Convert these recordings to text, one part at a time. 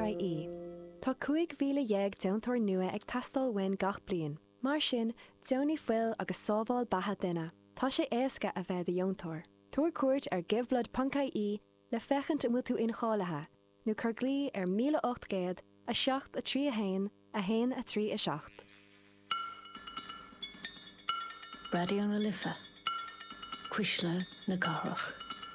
Puncaí. Tá 5,000 deantóir nua ag tastal win gach bliain. Mar sin, deoní foiil agus sábháil batha duine. Tá sé éasca a bheith deontóir. Tuair cuairt ar Giveblad Puncaí le fechant a mútu inálathe, nó chur glí ar 1800 a 7 a 3 a 1 a 1 a 3 a 7. Radio na Lifa. Cuisle na Garach.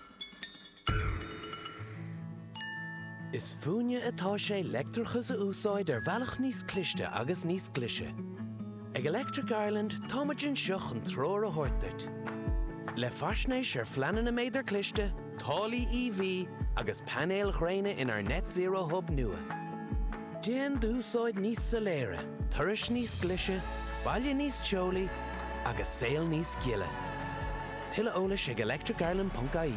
Is fúne atá sé leictreachas a úsáid ar bhealach níos cliste agus níos clise. Ag Electric Ireland táimeann seach an tróir a thuirteit. Le faisnéis ar fleanan na méidir cliste, tálaí EV agus panéal ghréine in ar net zero hub nua. Déan dúsáid níos soléire, turais níos clise, baile níos teolaí agus saoil níos giile. Tuile eolais ag electricireland.ie.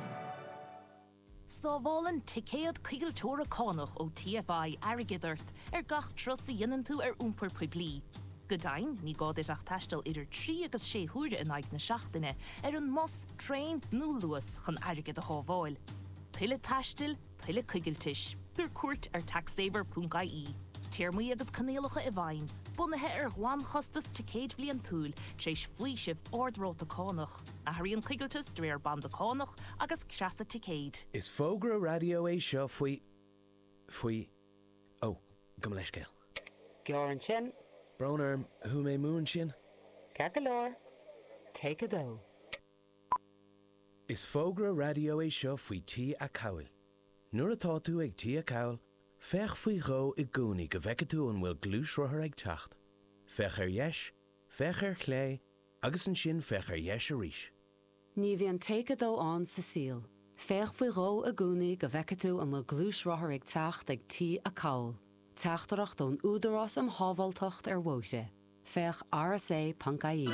Sábhálann ticéad cígaltóra cánach ó TFI airgidart ar gach tros a dhéanann tú ar úmpar poiblí. Godain, ní gáid ach taistil idir 3 agus 6 huaire in aig na seachtaine ar an mos trein nó luas chun airgid a chábháil. Tuile taistil, tuile cígaltis, gur cuairt ar taxsaver.ie. Tíormaí agus canéalacha i bhain, bunathe ar gháin chostas ticéad bhliain túil, tréis faoi sibh ordróta cánach, a thaíonn cígaltas dréir banda cánach agus creasa ticéad. Is fógra radio é seo faoi... Oh, gom leis gael. Gioran sin. Broner, who may moon sin? Cagalor. Take a dough. Is fógra radio é seo faoi tí a cail. Nuair atá tú ag tí a cail, fech faoi ró I gúnaí go bheice tú an bhfuil glúsrothair ag teacht. Fech ar dheis, fech ar chlé, agus an sin fech ar dheis a ríis. Ní bhíonn take a dough an sa síl. Fech faoi ró a gúnaí go bheice tú an bhfuil glúsrothair ag teacht ag tí a cail. Teachtarach don údarás am hábhaltacht ar bhóite. Fech RSA.ie.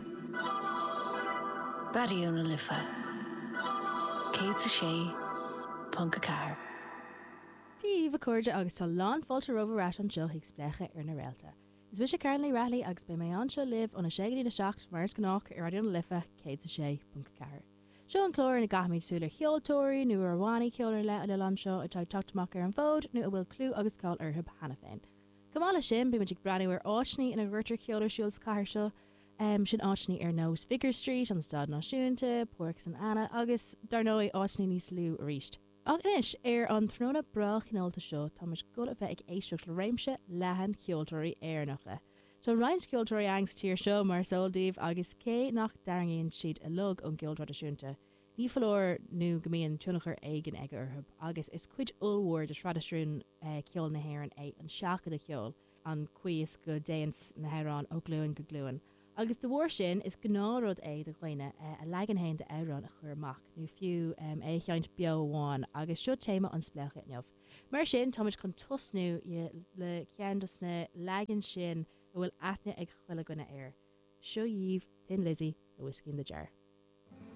Radio na Lifa. Céad a sé, Punca Car. Díomh a cuairde agus tá lán fáilte robarráis an seo ag splecha ar na réalta. Is bhí sé Caroline Raleigh agus be mé anseo libh an na 7 mars gnách ar Radio na Lifa, céad a sé, Punca Car. Seo an clór na gaithmid súla cheoltóirí nó ar bhánaí ceolar le lanseo atá tuachtamach ar an fód nó a bhfuil clú agus cáil ortha hana féin. Cumála sin be muidig breanú ar áisní ina bhirtar ceolar siúls caiir seo, sin áisní ar nós Vicar Street an Stad Náisiúnta, Porc San Anna agus darnóí áisní níos lú a ríist. Ach inis ar an tróna bra chinálta seo tá muid go a bheith ag éisteach le réimse lehan ceoltóirí airnacha. So Ryan's ceoltóirí angst tíir seo mar soldíomh agus cé nach darngéonn siad a lug an ceoltradaisiúnta. Ní falóir nó gomíonn túnachar éigen ag orthab agus is cuid ulhúir de sradaisiún ceol na hhéireann é an seacha a ceol an cuias go déans na hérán ó gluúin go gluúin. Agus de bhór sin is gnáród é de chuoine a leganhéin de érán a chuirmach nó fiú é cheint beamháin agus seo téma an splecha neamh. Mar sin táid chun tosnú le ceandasna legan sin bhfuil aithne ag chuile gona air. Seo díomh tin Lizzie le whisky in the jar.